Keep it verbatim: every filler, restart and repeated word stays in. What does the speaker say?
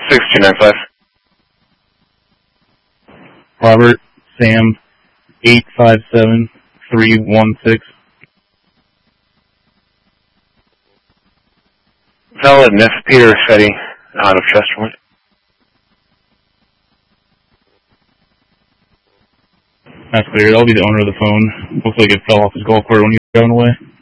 six two nine five. Robert, Sam, eight five seven three one six. Valid N F Peter Fetty out of Chesterwood. That's clear. That'll be the owner of the phone. Looks like it fell off his golf cart when he was driving away.